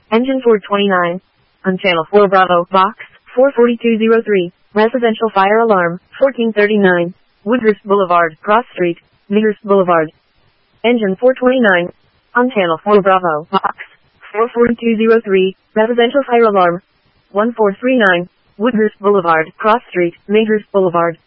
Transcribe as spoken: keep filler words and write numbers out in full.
Engine four twenty-nine. On channel four Bravo, box four forty-two oh three. Residential fire alarm, fourteen thirty-nine. Woodhurst Boulevard, Cross Street, Midhurst Boulevard. Engine four twenty-nine. On channel four Bravo, box four forty-two oh three. Residential fire alarm, one four three nine. Woodhurst Boulevard, Cross Street, Midhurst Boulevard.